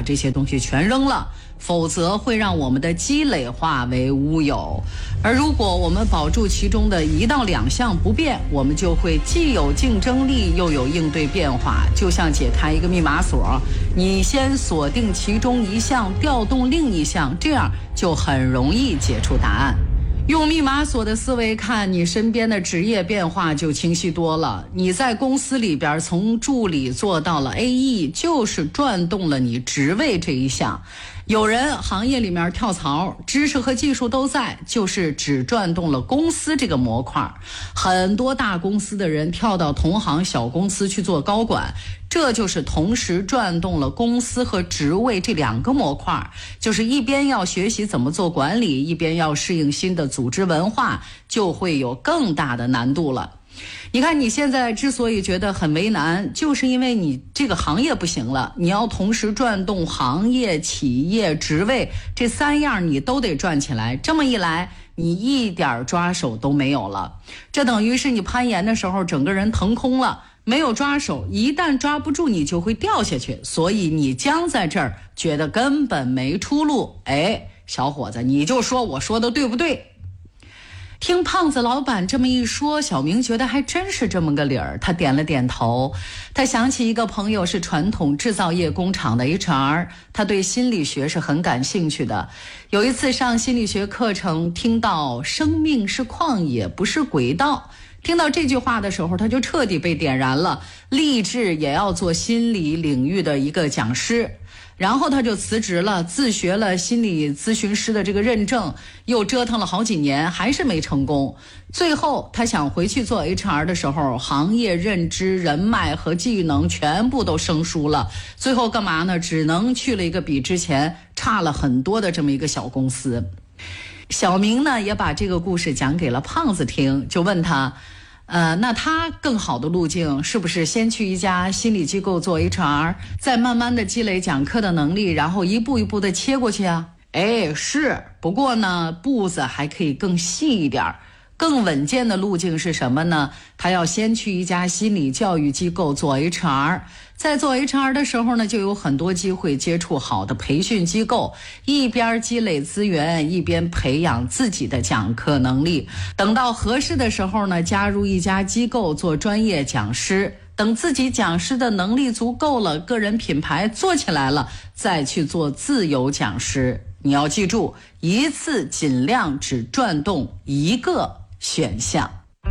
这些东西全扔了，否则会让我们的积累化为乌有。而如果我们保住其中的1到2项不变，我们就会既有竞争力又有应对变化。就像解开一个密码锁，你先锁定其中一项，调动另一项，这样就很容易解出答案。用密码锁的思维看你身边的职业变化就清晰多了。你在公司里边从助理做到了 AE， 就是转动了你职位这一项。有人行业里面跳槽，知识和技术都在，就是只转动了公司这个模块。很多大公司的人跳到同行小公司去做高管，这就是同时转动了公司和职位这2个模块，就是一边要学习怎么做管理，一边要适应新的组织文化，就会有更大的难度了。你看你现在之所以觉得很为难，就是因为你这个行业不行了，你要同时转动行业、企业、职位这3样你都得转起来，这么一来你一点抓手都没有了。这等于是你攀岩的时候整个人腾空了，没有抓手，一旦抓不住你就会掉下去，所以你将在这儿觉得根本没出路。哎，小伙子，你就说我说的对不对？听胖子老板这么一说，小明觉得还真是这么个理儿，他点了点头。他想起一个朋友是传统制造业工厂的 HR， 他对心理学是很感兴趣的。有一次上心理学课程，听到生命是旷野不是轨道，听到这句话的时候，他就彻底被点燃了，立志也要做心理领域的一个讲师。然后他就辞职了，自学了心理咨询师的这个认证，又折腾了好几年，还是没成功。最后他想回去做 HR 的时候，行业认知、人脉和技能全部都生疏了。最后干嘛呢？只能去了一个比之前差了很多的这么一个小公司。小明呢也把这个故事讲给了胖子听，就问他那他更好的路径是不是先去一家心理机构做 HR， 再慢慢的积累讲课的能力，然后一步一步的切过去啊？哎，是，不过呢步子还可以更细一点。更稳健的路径是什么呢？他要先去一家心理教育机构做 HR， 在做 HR 的时候呢，就有很多机会接触好的培训机构，一边积累资源，一边培养自己的讲课能力。等到合适的时候呢，加入一家机构做专业讲师。等自己讲师的能力足够了，个人品牌做起来了，再去做自由讲师。你要记住，一次尽量只转动1个选项。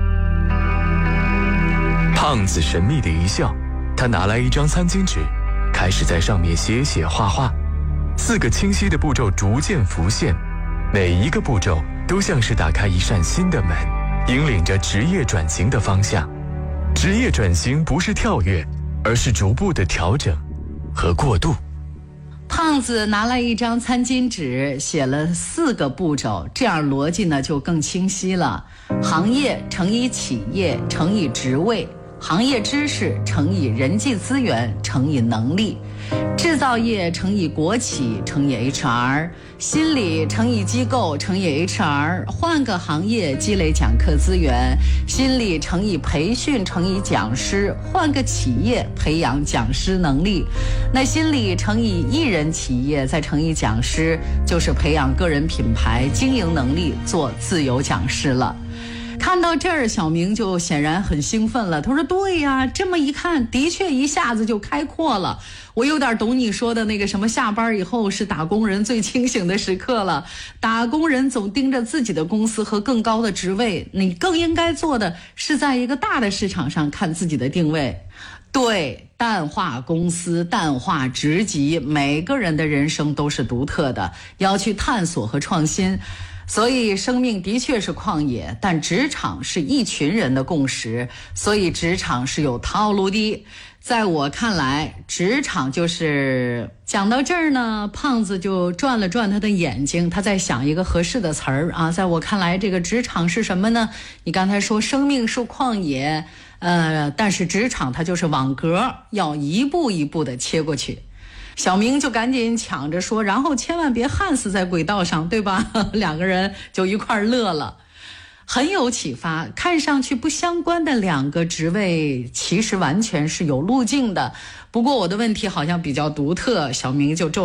胖子神秘的一笑，他拿来一张餐巾纸，开始在上面写写画画。4个清晰的步骤逐渐浮现，每一个步骤都像是打开一扇新的门，引领着职业转型的方向。职业转型不是跳跃，而是逐步的调整和过渡。 胖子拿来一张餐巾纸，写了4个步骤，这样逻辑呢就更清晰了。行业乘以企业乘以职位，行业知识乘以人际资源乘以能力，制造业乘以国企乘以 HR， 心理乘以机构乘以 HR， 换个行业积累讲课资源，心理乘以培训乘以讲师，换个企业培养讲师能力。那心理乘以艺人企业再乘以讲师，就是培养个人品牌经营能力，做自由讲师了。看到这儿，小明就显然很兴奋了。他说对呀，这么一看的确一下子就开阔了。我有点懂你说的那个什么下班以后是打工人最清醒的时刻了。打工人总盯着自己的公司和更高的职位，你更应该做的是在一个大的市场上看自己的定位。对，淡化公司，淡化职级，每个人的人生都是独特的，要去探索和创新。所以生命的确是旷野，但职场是一群人的共识，所以职场是有套路的。在我看来，职场就是讲到这儿呢，胖子就转了转他的眼睛，他在想一个合适的词儿啊。在我看来，这个职场是什么呢？你刚才说生命是旷野，但是职场它就是网格，要一步一步的切过去。小明就赶紧抢着说，然后千万别焊死在轨道上，对吧？2个人就一块乐了，很有启发。看上去不相关的2个职位，其实完全是有路径的。不过我的问题好像比较独特，小明就